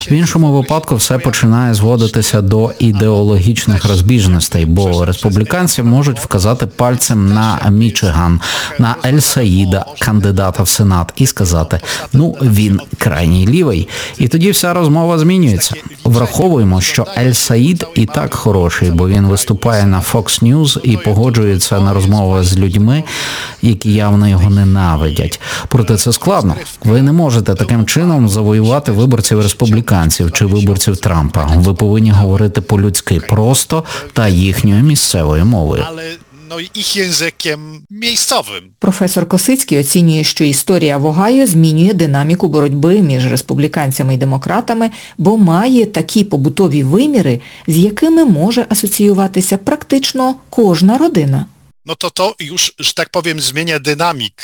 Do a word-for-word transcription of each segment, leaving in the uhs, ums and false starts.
В іншому випадку все починає зводитися до ідеологічних розбіжностей, бо республіканці можуть вказати пальцем на Мічиган, на Ель-Саїда, кандидата в Сенат, і сказати, ну, він крайній лівий. І тоді вся розмова змінюється. Враховуємо, що Ель-Саїд і так хороший, бо він виступає на Fox News і погоджується на розмови з людьми, які явно його ненавидять. Проте це складно. Ви не можете таким чином завоювати виборців республіканців чи виборців Трампа. Ви повинні говорити по-людськи просто та їхньою місцевою мовою. No i ich językiem miejscowym. Професор Косицький оцінює, що історія в Огайо змінює динаміку боротьби між республіканцями і демократами, бо має такі побутові виміри, з якими може асоціюватися практично кожна родина. No to to już, że tak powiem, zmienia dynamikę.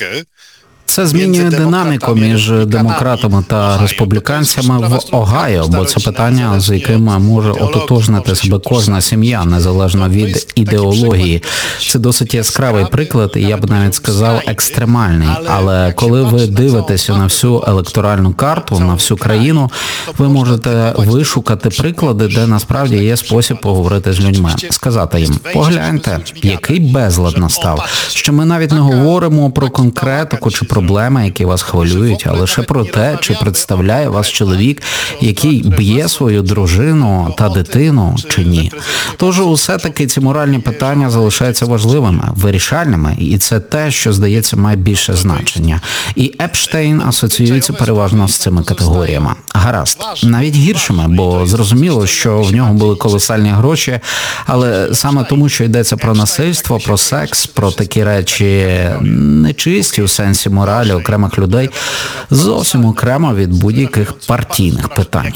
Це змінює динаміку між демократами та республіканцями в Огайо, бо це питання, з яким може ототожнити себе кожна сім'я, незалежно від ідеології. Це досить яскравий приклад, і я б навіть сказав екстремальний. Але коли ви дивитеся на всю електоральну карту, на всю країну, ви можете вишукати приклади, де насправді є спосіб поговорити з людьми. Сказати їм, погляньте, який безлад настав, що ми навіть не говоримо про конкретику чи про проблеми, які вас хвилюють, а лише про те, чи представляє вас чоловік, який б'є свою дружину та дитину, чи ні. Тож усе-таки ці моральні питання залишаються важливими, вирішальними, і це те, що, здається, має більше значення. І Епштейн асоціюється переважно з цими категоріями. Гаразд, навіть гіршими, бо зрозуміло, що в нього були колосальні гроші, але саме тому, що йдеться про насильство, про секс, про такі речі нечисті у сенсі моралі, окремих людей, зовсім окремо від будь-яких партійних питань.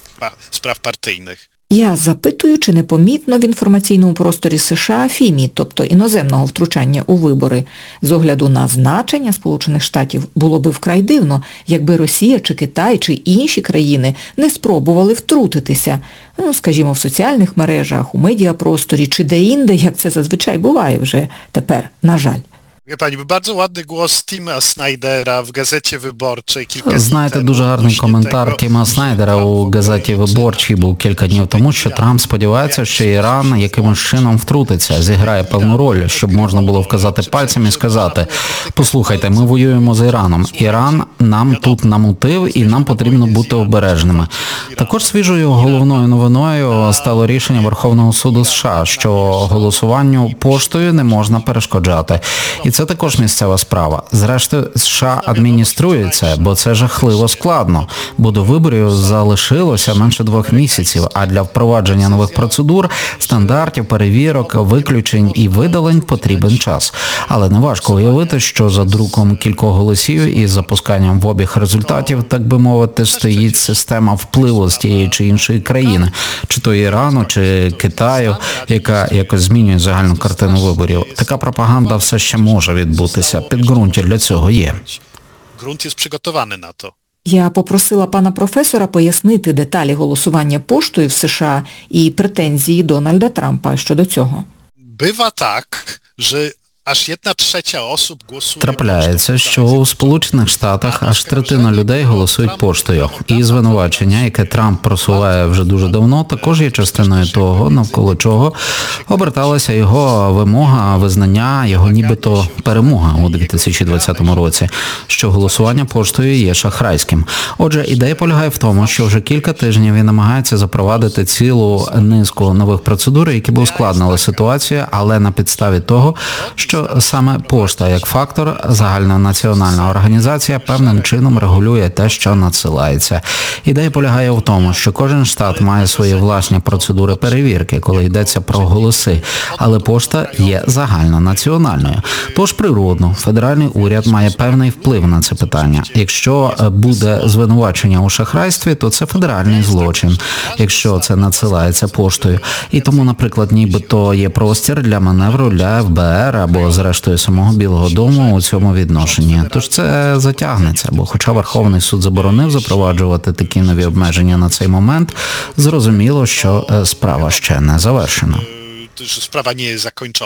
Справ партійних. Я запитую, чи непомітно в інформаційному просторі США фімії, тобто іноземного втручання у вибори. З огляду на значення Сполучених Штатів було би вкрай дивно, якби Росія чи Китай чи інші країни не спробували втрутитися, ну, скажімо, в соціальних мережах, у медіапросторі чи де-інде, як це зазвичай буває вже тепер, на жаль. Wie pani, był bardzo ładny głos Tima Snydera w Gazecie Wyborczej kilka dni Знаєте, temu. дуже гарний коментар Тіма Снайдера у газеті «Виборчій» був кілька днів тому, що Трамп сподівається, що Іран якимось чином втрутиться, зіграє певну роль, щоб можна було вказати пальцем і сказати, послухайте, ми воюємо з Іраном, Іран нам тут намутив і нам потрібно бути обережними. Також свіжою головною новиною стало рішення Верховного суду США, що голосуванню поштою не можна перешкоджати. І це також місцева справа. Зрештою, США адмініструється, бо це жахливо складно, бо до виборів залишилося менше двох місяців, а для впровадження нових процедур, стандартів, перевірок, виключень і видалень потрібен час. Але не важко уявити, що за друком кількох голосів і запусканням в обіг результатів, так би мовити, стоїть система впливу з тієї чи іншої країни, чи то Ірану, чи Китаю, яка якось змінює загальну картину виборів. Така пропаганда все ще може відбутися. Підґрунтя для цього є. Grunt jest przygotowany na to. Я попросила пана професора пояснити деталі голосування поштою в США і претензії Дональда Трампа щодо цього. Bywa tak, że аж jedna trzecia osób głosuje. Трапляється, що у Сполучених Штатах аж третина людей голосують поштою. І звинувачення, яке Трамп просуває вже дуже давно, також є частиною того, навколо чого оберталася його вимога, визнання, його нібито перемога у дві тисячі двадцятому році, що голосування поштою є шахрайським. Отже, ідея полягає в тому, що вже кілька тижнів він намагається запровадити цілу низку нових процедур, які б ускладнили ситуацію, але на підставі того, що що саме пошта як фактор, загальнонаціональна організація певним чином регулює те, що надсилається. Ідея полягає в тому, що кожен штат має свої власні процедури перевірки, коли йдеться про голоси, але пошта є загальнонаціональною. Тож природно, федеральний уряд має певний вплив на це питання. Якщо буде звинувачення у шахрайстві, то це федеральний злочин, якщо це надсилається поштою. І тому, наприклад, нібито є простір для маневру для еф бе ер або, зрештою, самого Білого дому у цьому відношенні. Тож це затягнеться, бо хоча Верховний суд заборонив запроваджувати такі нові обмеження на цей момент, зрозуміло, що справа ще не завершена. Справа не є закінчена.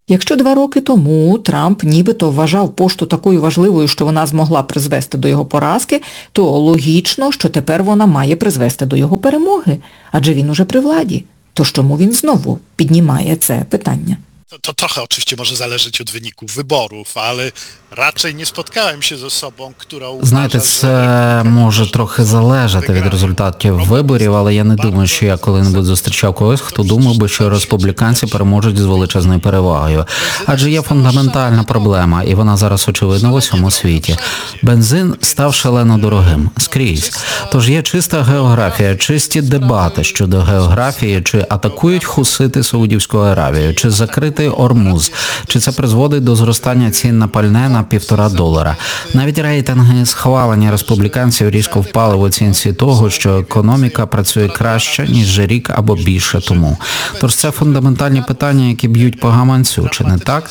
Якщо два роки тому Трамп нібито вважав пошту такою важливою, що вона змогла призвести до його поразки, то логічно, що тепер вона має призвести до його перемоги, адже він уже при владі. Тож чому він знову піднімає це питання? To, to trochę oczywiście może zależeć od wyników wyborów, ale raczej nie spotkałem się z osobą, która Знаєте, uważa, це że... може трохи залежати від результатів виборів, але я не думаю, що я коли-небудь зустрічав когось, хто думав би, що республіканці переможуть з величезною перевагою. Адже є фундаментальна проблема, і вона зараз очевидна в усьому світі. Бензин став шалено дорогим. Скрізь. Тож є чиста географія, чисті дебати щодо географії, чи атакують хусити Саудівську Аравію, чи закритий Ормуз, чи це призводить до зростання цін на пальне на півтора долара. Навіть рейтинги схвалення республіканців різко впали в оцінці того, що економіка працює краще, ніж рік або більше тому. Тож це фундаментальні питання, які б'ють по гаманцю, чи не так?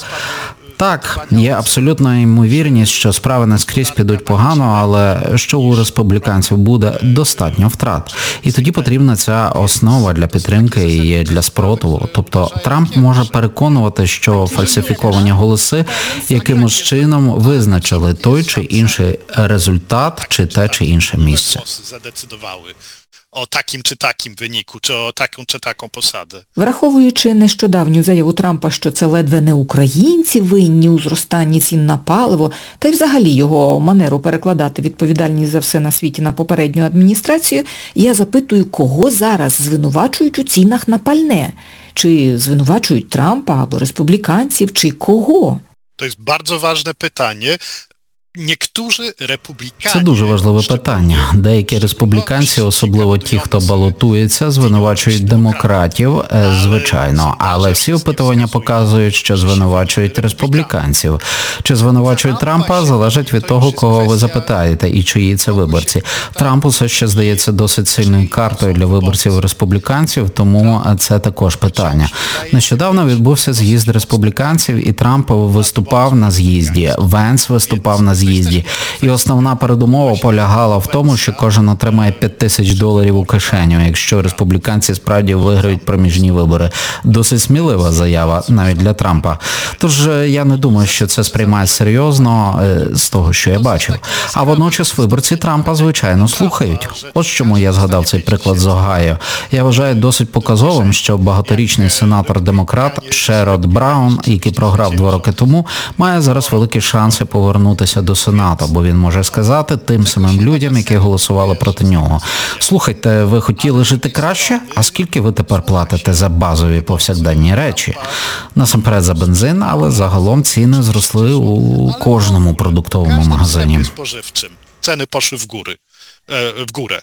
Так, є абсолютна ймовірність, що справи не скрізь підуть погано, але що у республіканців буде достатньо втрат. І тоді потрібна ця основа для підтримки і для спротиву. Тобто Трамп може переконувати, що фальсифіковані голоси якимось чином визначили той чи інший результат, чи те чи інше місце. zadecydowały o takim czy takim wyniku, czy o taką czy taką posadę. Враховуючи нещодавню заяву Трампа, що це ледве не українці винні у зростанні цін на паливо, та й взагалі його манеру перекладати відповідальність за все на світі на попередню адміністрацію, я запитую, кого зараз звинувачують у цінах на пальне? Чи звинувачують Трампа або республіканців, чи кого? To jest bardzo ważne pytanie. Niektórzy republikanie... Це дуже важливе питання. Деякі республіканці, особливо ті, хто балотується, звинувачують демократів, е, звичайно, але всі опитування показують, що звинувачують республіканців. Чи звинувачують Трампа, залежить від того, кого ви запитаєте і чиї це виборці. Трамп усе ще здається досить сильною картою для виборців республіканців, тому це також питання. Нещодавно відбувся з'їзд республіканців, і Трамп виступав на з'їзді, Венс виступав на з'їзді. І основна передумова полягала в тому, що кожен отримає п'ять тисяч доларів у кишеню, якщо республіканці справді виграють проміжні вибори. Досить смілива заява навіть для Трампа. Тож я не думаю, що це сприймають серйозно з того, що я бачив. А водночас виборці Трампа, звичайно, слухають. Ось чому я згадав цей приклад з Огайо. Я вважаю досить показовим, що багаторічний сенатор-демократ Шерод Браун, який програв два роки тому, має зараз великі шанси повернутися до Сенату, бо він може сказати тим самим людям, які голосували проти нього: слухайте, ви хотіли жити краще? А скільки ви тепер платите за базові повсякденні речі? Насамперед за бензин, але загалом ціни зросли у кожному продуктовому магазині. Spożywczym. Ceny poszły w góry, e, w górę.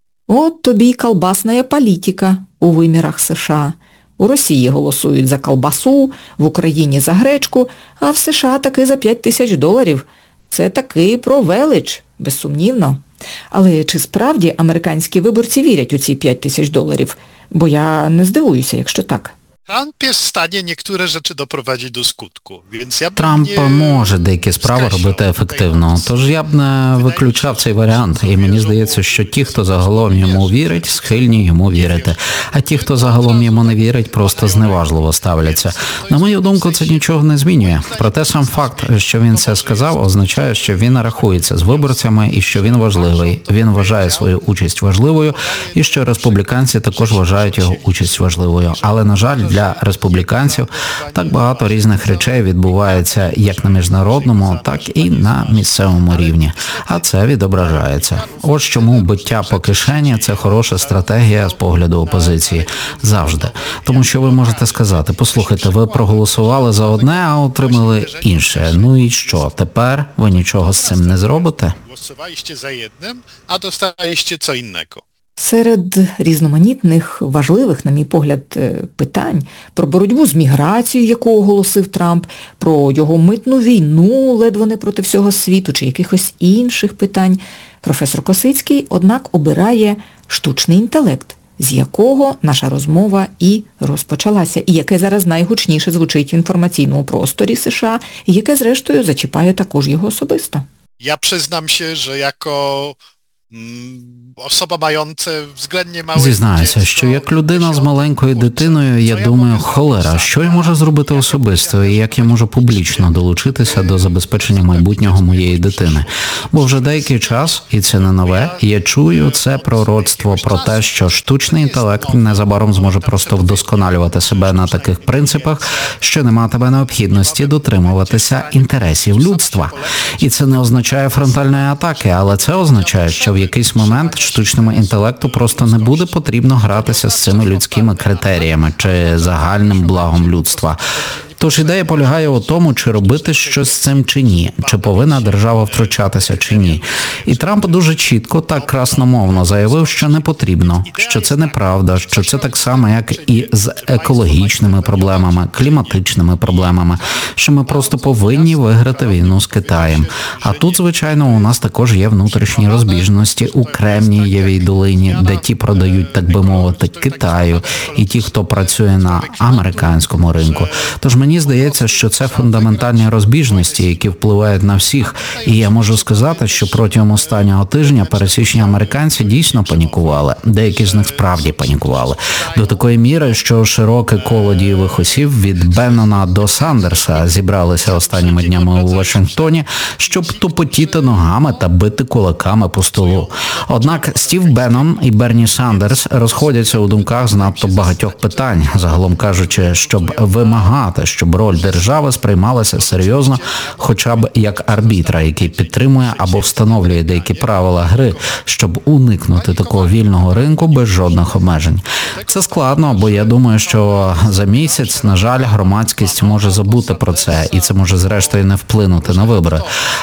От тобі й колбасна політика у вимірах США. У Росії голосують за колбасу, в Україні за гречку, а в США таки за п'ять тисяч доларів. Це таки про велич, безсумнівно. Але чи справді американські виборці вірять у ці п'ять тисяч доларів? Бо я не здивуюся, якщо так. Trump jest w stanie niektóre rzeczy doprowadzić do skutku, więc ja bym Трамп nie може деякі справи робити ефективно, тож я б не виключав цей варіант. І мені здається, що ті, хто загалом йому вірить, схильні йому вірити. А ті, хто загалом йому не вірить, просто зневажливо ставляться. На мою думку, це нічого не змінює. Проте сам факт, що він це сказав, означає, що він рахується з виборцями і що він важливий. Він вважає свою участь важливою і що республіканці також вважають його участь важливою. Але, на жаль, для республіканців так багато різних речей відбувається як на міжнародному, так і на місцевому рівні. А це відображається. Ось чому биття по кишені – це хороша стратегія з погляду опозиції. Завжди. Тому що ви можете сказати: послухайте, ви проголосували за одне, а отримали інше. Ну і що, тепер ви нічого з цим не зробите? głosowaliście za jednym, a dostaliście co innego. Серед різноманітних, важливих, на мій погляд, питань про боротьбу з міграцією, яку оголосив Трамп, про його митну війну, ледве не проти всього світу, чи якихось інших питань, професор Косицький, однак, обирає штучний інтелект, з якого наша розмова і розпочалася, і яке зараз найгучніше звучить в інформаційному просторі США, і яке, зрештою, зачіпає також його особисто. Ja przyznam się, że jako osoba mająca względnie małe Зізнаюся, що як людина з маленькою дитиною, я думаю, холера, що я можу зробити особисто і як я можу публічно долучитися до забезпечення майбутнього моєї дитини. Бо вже деякий час, і це не нове, я чую це пророцтво про те, що штучний інтелект незабаром зможе просто вдосконалювати себе на таких принципах, що не матиме необхідності дотримуватися інтересів людства. І це не означає фронтальної атаки, але це означає, що в якийсь момент штучному інтелекту просто не буде потрібно гратися з цими людськими критеріями чи загальним благом людства. Тож ідея полягає у тому, чи робити щось з цим чи ні, чи повинна держава втручатися чи ні. І Трамп дуже чітко, так красномовно заявив, що не потрібно, що це неправда, що це так само, як і з екологічними проблемами, кліматичними проблемами, що ми просто повинні виграти війну з Китаєм. А тут, звичайно, у нас також є внутрішні розбіжності у Кремнієвій долині, де ті продають, так би мовити, Китаю, і ті, хто працює на американському ринку. Тож мені здається, що це фундаментальні розбіжності, які впливають на всіх. І я можу сказати, що протягом останнього тижня пересічні американці дійсно панікували. Деякі з них справді панікували. До такої міри, що широке коло дієвих осіб від Беннона до Сандерса зібралися останніми днями у Вашингтоні, щоб тупотіти ногами та бити кулаками по столу. Однак Стів Беннон і Берні Сандерс розходяться у думках з надто багатьох питань, загалом кажучи, щоб вимагати, щоб роль держави сприймалася серйозно хоча б як арбітра, який підтримує або встановлює деякі правила гри, щоб уникнути такого вільного ринку без жодних обмежень. Це складно, бо я думаю, що за місяць, на жаль, громадськість може забути про це, і це може зрештою не вплинути на вибори.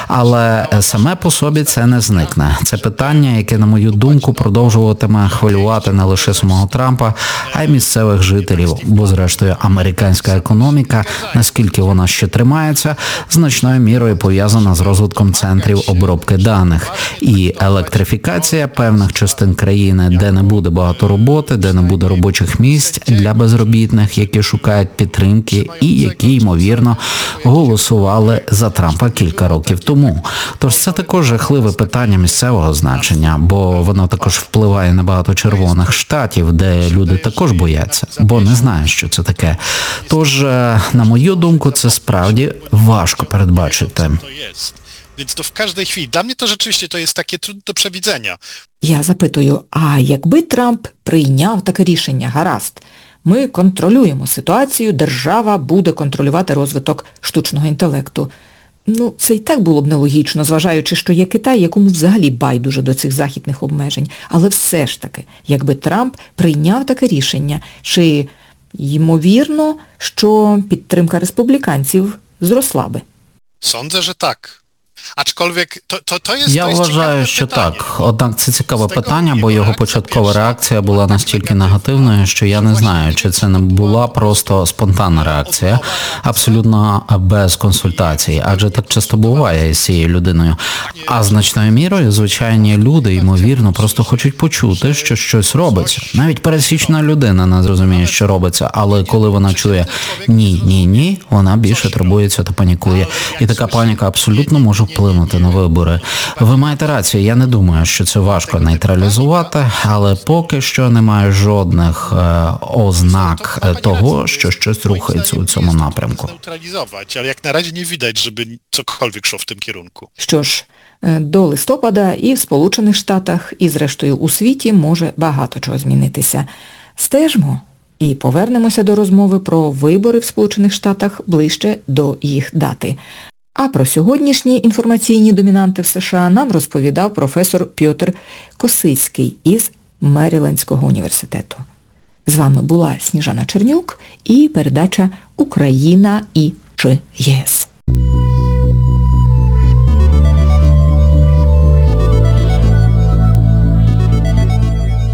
Але саме по собі це не зникне. Це питання, яке, на мою думку, продовжуватиме хвилювати не лише самого Трампа, а й місцевих жителів, бо зрештою американська економіка, наскільки вона ще тримається, значною мірою пов'язана з розвитком центрів обробки даних. І електрифікація певних частин країни, де не буде багато роботи, де не буде робочих місць для безробітних, які шукають підтримки і які, ймовірно, голосували за Трампа кілька років тому. Тож це також жахливе питання місцевого значення, бо воно також впливає на багато червоних штатів, де люди також бояться, бо не знають, що це таке. Тож, на мою думку, це справді важко передбачити. Więc to w każdej chwili. Dla mnie to rzeczywiście to jest takie trudne do przewidzenia. Я запитую, а якби Трамп прийняв таке рішення, гаразд, ми контролюємо ситуацію, держава буде контролювати розвиток штучного інтелекту. Ну, це і так було б нелогічно, зважаючи, що є Китай, якому взагалі байдуже до цих західних обмежень. Але все ж таки, якби Трамп прийняв таке рішення, чи ймовірно, що підтримка республіканців зросла би? Sądzę, że tak. Aczkolwiek to, to, to jest... Я to jest вважаю, ciekawe що pytanie. так. Однак це цікаве питання, бо його початкова реакція була настільки негативною, що я не знаю, чи це не була просто спонтанна реакція, абсолютно без консультацій, адже так часто буває з цією людиною. А значною мірою звичайні люди, ймовірно, просто хочуть почути, що щось робиться. Навіть пересічна людина не зрозуміє, що робиться, але коли вона чує «ні, ні, ні», вона більше турбується та панікує. І така паніка абсолютно може вплинути на вибори. Ви маєте рацію, я не думаю, що це важко нейтралізувати, але поки що немає жодних е, ознак е, того, що щось рухається у цьому напрямку. Neutralizować, ale jak na razie nie widać, żeby cokolwiek szło w tym kierunku. Що ж, е, до листопада і в Сполучених Штатах, і зрештою у світі може багато чого змінитися. Стежмо і повернемося до розмови про вибори в Сполучених Штатах ближче до їх дати. А про сьогоднішні інформаційні домінанти в США нам розповідав професор Пьотр Косицький із Мерілендського університету. З вами була Сніжана Чернюк і передача «Україна і чи ЄС».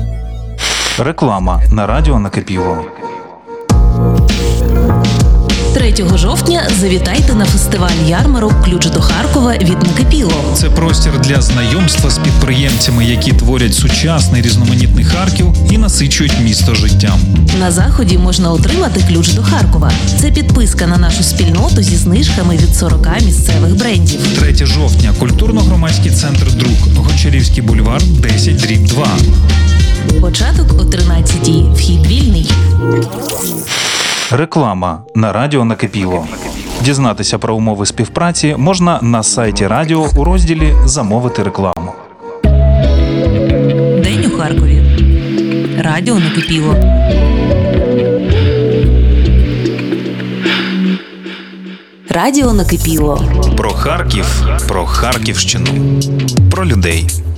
Реклама на радіо Накипіло. третього жовтня завітайте на фестиваль-ярмарок «Ключ до Харкова» від «Накипіло». Це простір для знайомства з підприємцями, які творять сучасний різноманітний Харків і насичують місто життям. На заході можна отримати ключ до Харкова. Це підписка на нашу спільноту зі знижками від сорок місцевих брендів. третього жовтня. Культурно-громадський центр «Друк». Гончарівський бульвар, десять дріб два. Початок о тринадцятій. Вхід вільний. Реклама на радіо «Накипіло». Дізнатися про умови співпраці можна на сайті радіо у розділі «Замовити рекламу». День у Харкові. Радіо «Накипіло». Радіо «Накипіло». Про Харків, про Харківщину, про людей.